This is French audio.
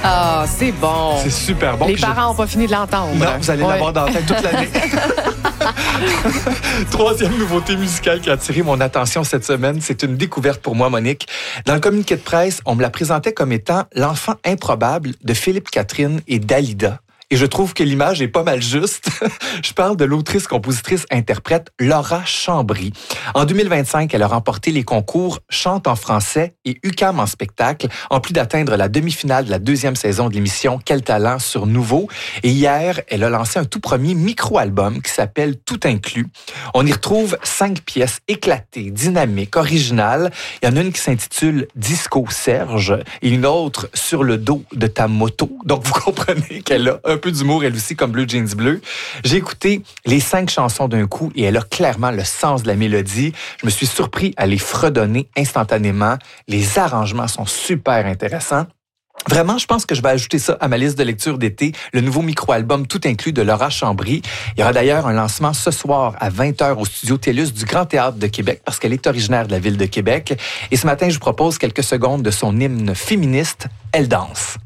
Ah, c'est bon. C'est super bon. Les parents n'ont pas fini de l'entendre. Non, vous allez l'avoir dans la tête toute l'année. Troisième nouveauté musicale qui a attiré mon attention cette semaine, c'est une découverte pour moi, Monique. Dans le communiqué de presse, on me la présentait comme étant l'enfant improbable de Philippe Catherine et Dalida. Et je trouve que l'image est pas mal juste. Je parle de l'autrice-compositrice-interprète Laura Chambry. En 2025, elle a remporté les concours Chante en français et UQAM en spectacle, en plus d'atteindre la demi-finale de la deuxième saison de l'émission Quel talent sur Nouveau. Et hier, elle a lancé un tout premier micro-album qui s'appelle Tout inclus. On y retrouve 5 pièces éclatées, dynamiques, originales. Il y en a une qui s'intitule Disco Serge et une autre Sur le dos de ta moto. Donc, vous comprenez qu'elle a un peu d'humour, elle aussi, comme Bleu Jeans Bleu. J'ai écouté les 5 chansons d'un coup et elle a clairement le sens de la mélodie. Je me suis surpris à les fredonner instantanément. Les arrangements sont super intéressants. Vraiment, je pense que je vais ajouter ça à ma liste de lecture d'été, le nouveau micro-album Tout inclus de Laura Chambry. Il y aura d'ailleurs un lancement ce soir à 20h au studio TELUS du Grand Théâtre de Québec parce qu'elle est originaire de la ville de Québec. Et ce matin, je vous propose quelques secondes de son hymne féministe, Elle danse.